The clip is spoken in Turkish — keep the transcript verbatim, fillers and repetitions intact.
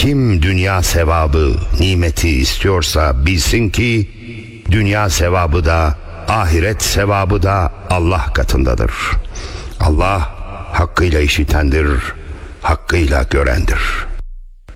Kim dünya sevabı, nimeti istiyorsa bilsin ki dünya sevabı da ahiret sevabı da Allah katındadır. Allah hakkıyla işitendir, hakkıyla görendir.